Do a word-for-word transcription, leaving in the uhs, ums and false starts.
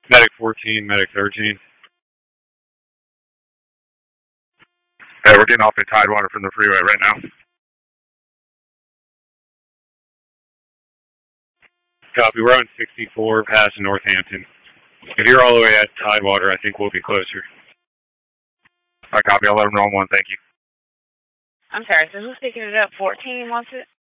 Medic fourteen, Medic thirteen. Hey, we're getting off the Tidewater from the freeway right now. Copy, we're on sixty-four past Northampton. If you're all the way at Tidewater, I think we'll be closer. I copy, I'll let them know on one, thank you. I'm sorry, so who's picking it up? fourteen wants it?